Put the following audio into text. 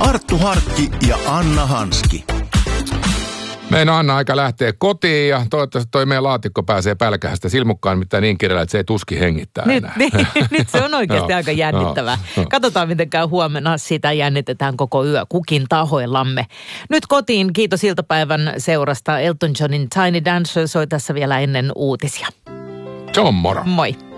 Arttu Harkki ja Anna Hanski. Meidän Anna aika lähtee kotiin ja toivottavasti toi meidän laatikko pääsee pälkähästä silmukkaan, mitään niin kireellä, että se ei tuski hengittää enää. Nyt se on oikeasti aika jännittävää. Katsotaan, miten käy huomenna. Sitä jännitetään koko yö kukin tahoillamme. Nyt kotiin. Kiitos iltapäivän seurasta. Elton Johnin Tiny Dancer soi tässä vielä ennen uutisia. Se on moro. Moi.